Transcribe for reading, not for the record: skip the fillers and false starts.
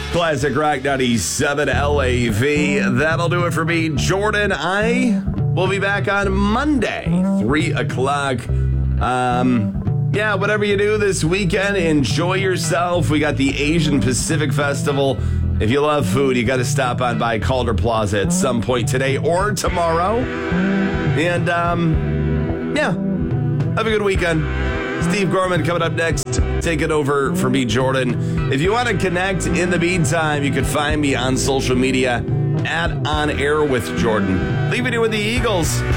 Classic Rock 97 LAV. That'll do it for me, Jordan. I will be back on Monday, 3 o'clock. Yeah, whatever you do this weekend, enjoy yourself. We got the Asian Pacific Festival. If you love food, you got to stop on by Calder Plaza at some point today or tomorrow. And, yeah, have a good weekend. Steve Gorman coming up next. Take it over for me, Jordan. If you want to connect in the meantime, you can find me on social media at On Air with Jordan. Leaving you with the Eagles.